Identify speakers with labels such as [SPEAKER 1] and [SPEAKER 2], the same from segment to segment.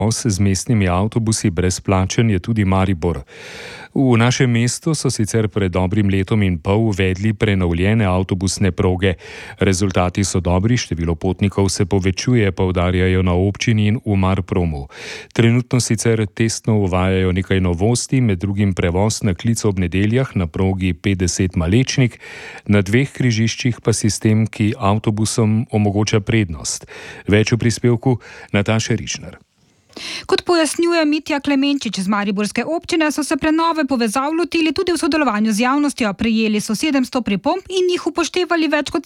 [SPEAKER 1] z mestnimi avtobusi brezplačen je tudi Maribor. V našem mestu so sicer pred dobrim letom in pol uvedli prenovljene avtobusne proge. Rezultati so dobri, število potnikov se povečuje, poudarjajo na občini in v Marpromu. Trenutno sicer testno uvajajo nekaj novosti, med drugim prevoz na klic ob nedeljah na progi 50 Malečnik, na 2 križiščih pa sistem, ki avtobusom omogoča prednost. Več v prispevku Nataše Rišner.
[SPEAKER 2] Kot pojasnjuje Mitja Klemenčič z mariborske občine, so se prenove povezav lotili tudi v sodelovanju z javnostjo. Prejeli so 700 pripomb in jih upoštevali več kot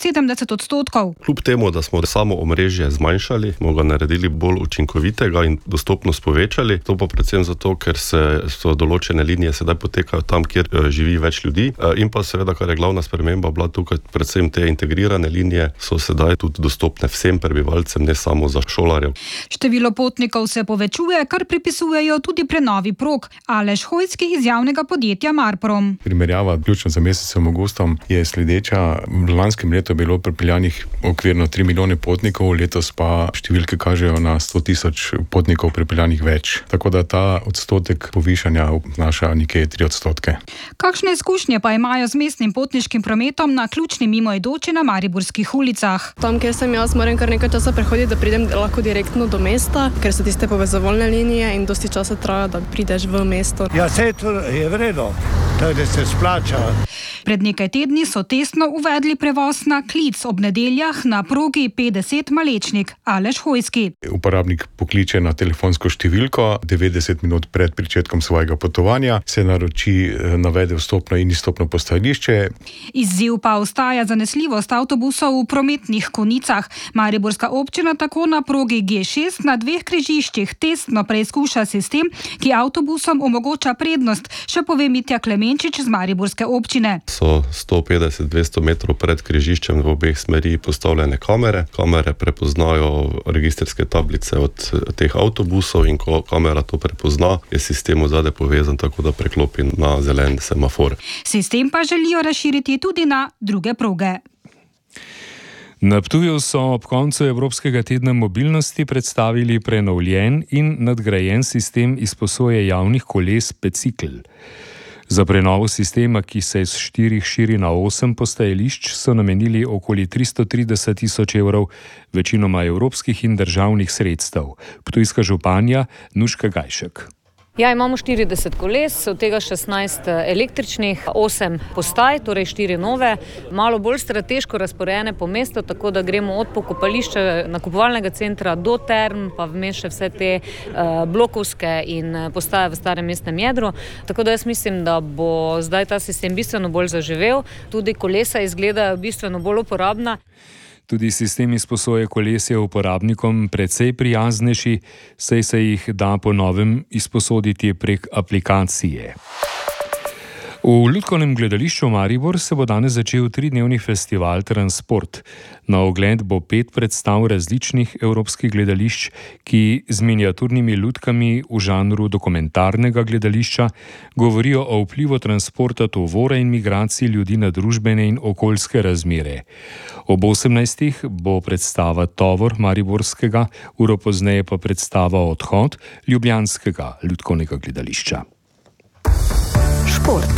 [SPEAKER 2] 70%.
[SPEAKER 3] Kljub temu, da smo samo omrežje zmanjšali, smo ga naredili bolj učinkovitega in dostopnost povečali. To pa predvsem zato, ker so določene linije sedaj potekajo tam, kjer živi več ljudi. In pa seveda, kar je glavna sprememba bila tukaj, predvsem te integrirane linije so sedaj tudi dostopne vsem prebivalcem, ne samo za šolarje.
[SPEAKER 2] Število potnikov se povečuje, kar pripisujejo tudi prenovi prog. Aleš Hojski iz javnega podjetja Marprom.
[SPEAKER 4] Primerjava vključno za mesecem augustom je sledeča. V lanskem letu je bilo pripeljanih okvirno 3 milijone potnikov, letos pa številke kažejo na 100 000 potnikov pripeljanih več. Tako da ta odstotek povišanja znaša nekje 3%.
[SPEAKER 2] Kakšne izkušnje pa imajo z mestnim potniškim prometom na ključni mimoidoči na mariborskih ulicah?
[SPEAKER 5] Tam, kjer sem jaz, moram kar nekaj časa prehoditi, da pridem lahko direktno do mesta, ker so tiste povezovalne linije in dosti časa traja, da prideš v mesto.
[SPEAKER 6] Ja, sej to je vredno, da se splača.
[SPEAKER 2] Pred nekaj tedni so testno uvedli prevoz na klic ob nedeljah na progi 50 Malečnik. Aleš Hojski.
[SPEAKER 4] Uporabnik pokliče na telefonsko številko, 90 minut pred pričetkom svojega potovanja se naroči, navede vstopno in izstopno postajališče.
[SPEAKER 2] Izziv pa ostaja zanesljivost avtobusov v prometnih konicah. Mariborska občina tako na progi G6 na 2 križiščih testno preizkuša sistem, ki avtobusom omogoča prednost, še pove Mitja Klemenčič z mariborske občine.
[SPEAKER 3] So 150-200 metrov pred križiščem v obeh smeri postavljene kamere. Kamere prepoznajo registrske tablice od teh avtobusov in ko kamera to prepozna, je sistem odzadaj povezan tako, da preklopi na zelen semafor.
[SPEAKER 2] Sistem pa želijo razširiti tudi na druge proge.
[SPEAKER 1] Na Ptuju so ob koncu Evropskega tedna mobilnosti predstavili prenovljen in nadgrajen sistem izposoje javnih koles Pecikl. Za prenovo sistema, ki se iz 4 širi na 8 postajališč, so namenili okoli 330 000 evrov, večinoma evropskih in državnih sredstev. Ptujska županja Nuška Gajšek.
[SPEAKER 7] Ja, imamo 40 koles, od tega 16 električnih, 8 postaj, torej 4 nove, malo bolj strateško razporejene po mestu, tako da gremo od pokopališča nakupovalnega centra do term, pa vmes še vse te blokovske in postaje v starem mestnem jedru. Tako da jaz mislim, da bo zdaj ta sistem bistveno bolj zaživel, tudi kolesa izgledajo bistveno bolj uporabna.
[SPEAKER 1] Tudi sistem izposoje koles je uporabnikom precej prijaznejši, saj se jih da po novem izposoditi prek aplikacije. V Lutkovnem gledališču Maribor se bo danes začel 3-dnevni festival Transport. Na ogled bo 5 predstav različnih evropskih gledališč, ki z miniaturnimi lutkami v žanru dokumentarnega gledališča govorijo o vplivu transporta tovora in migracij ljudi na družbene in okoljske razmere. Ob 18. bo predstava Tovor mariborskega, uro pozneje pa predstava Odhod ljubljanskega Lutkovnega gledališča.
[SPEAKER 8] Šport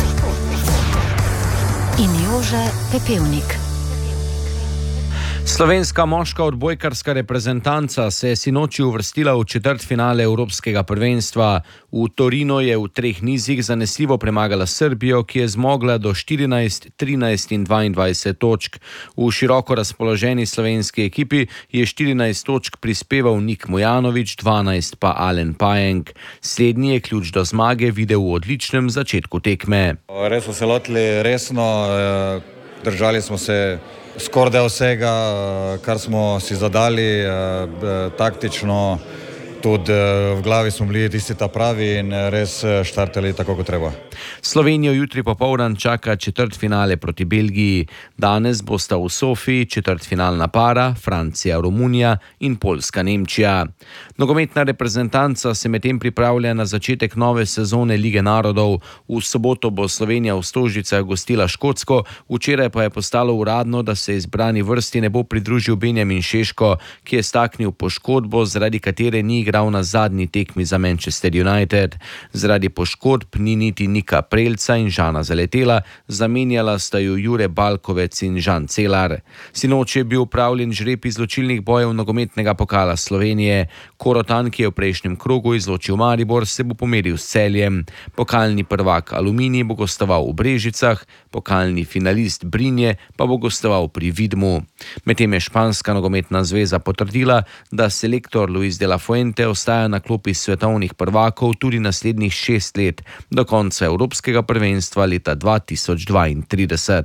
[SPEAKER 8] in Jože Pepevnik.
[SPEAKER 9] Slovenska moška odbojkarska reprezentanca se je sinoči uvrstila v četrtfinale Evropskega prvenstva. V Torinu je v 3 nizih zanesljivo premagala Srbijo, ki je zmogla do 14, 13 in 22 točk. V široko razpoloženi slovenski ekipi je 14 točk prispeval Nik Mujanović, 12 pa Alen Pajenk. Slednji je ključ do zmage videl v odličnem začetku tekme.
[SPEAKER 10] Res smo se lotili resno, držali smo se skoraj vsega, kar smo si zadali, taktično, tudi v glavi smo bili tisti ta pravi in res štartali tako, kot treba.
[SPEAKER 9] Slovenijo jutri popoldan čaka četrtfinale proti Belgiji. Danes bosta v Sofiji četrtfinalna para Francija-Romunija in Poljska-Nemčija. Nogometna reprezentanca se medtem pripravlja na začetek nove sezone Lige narodov. V soboto bo Slovenija v Stožicah gostila Škotsko, včeraj pa je postalo uradno, da se izbrani vrsti ne bo pridružil Benjamin Šeško, ki je staknil poškodbo, zaradi katere ni igral na zadnji tekmi za Manchester United. Zaradi poškodb ni niti Nika Prelca in Žana Zaletela, zamenjala sta ju Jure Balkovec in Žan Celar. Sinoči je bil upravljen žreb izločilnih bojev nogometnega pokala Slovenije. Korotan, ki je v prejšnjem krogu izločil Maribor, se bo pomeril s Celjem. Pokalni prvak Aluminij bo gostoval v Brežicah, pokalni finalist Brinje pa bo gostoval pri Vidmu. Medtem je španska nogometna zveza potrdila, da selektor Luis de la Fuente ostaja na klopi svetovnih prvakov tudi naslednjih 6 let, do konca evropskega prvenstva leta 2032.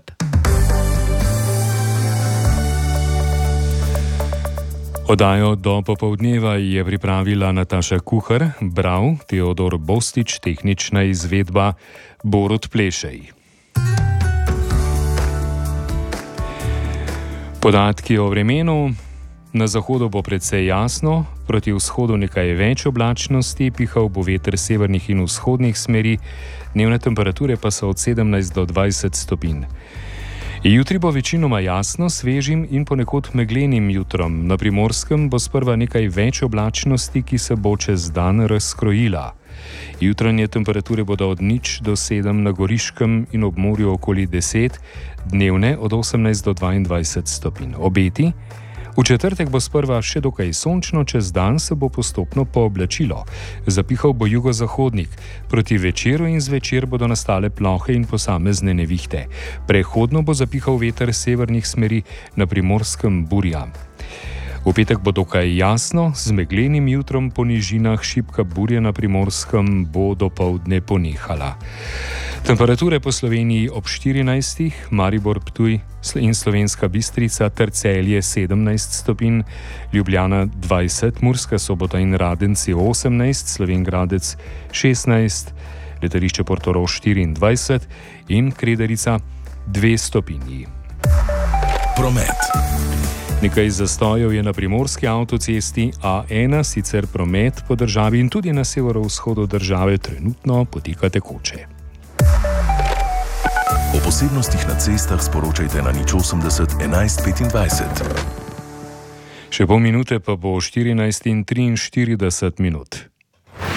[SPEAKER 1] Oddajo do popoldneva je pripravila Nataša Kuhar, bral Teodor Bostič, tehnična izvedba Borut Plešej. Podatki o vremenu. Na zahodu bo precej jasno, proti vzhodu nekaj več oblačnosti, pihal bo veter severnih in vzhodnih smeri, dnevne temperature pa so od 17 do 20 stopinj. Jutri bo večinoma jasno, svežim in ponekod meglenim jutrom. Na Primorskem bo sprva nekaj več oblačnosti, ki se bo čez dan razkrojila. Jutranje temperature bodo od 0 do 7 na Goriškem in ob morju okoli 10, dnevne od 18 do 22 stopinj. Obeti? V četrtek bo sprva še dokaj sončno, čez dan se bo postopno pooblačilo. Zapihal bo jugozahodnik. Proti večeru in zvečer bodo nastale plohe in posamezne nevihte. Prehodno bo zapihal veter severnih smeri, na Primorskem burja. V petek bo dokaj jasno, z meglenim jutrom po nižinah, šibka burja na Primorskem bo dopoldne ponehala. Temperature po Sloveniji ob 14, Maribor, Ptuj in Slovenska Bistrica ter Celje 17 stopinj, Ljubljana 20, Murska Sobota in Radenci 18, Slovenj Gradec 16, letališče Portorož 24 in Krederica 2 stopinji.
[SPEAKER 11] Promet.
[SPEAKER 1] Nekaj zastojev je na primorski avtocesti A1, sicer promet po državi in tudi na severovzhodu države trenutno poteka tekoče.
[SPEAKER 11] O posebnostih na cestah sporočajte na 080 11 25.
[SPEAKER 1] Še pol minute pa bo 14:43 minut.